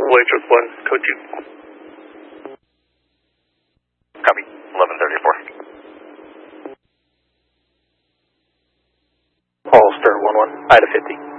Waitress 1, code 2. Copy, 1134. Paul Stern 1-1, Ida 50.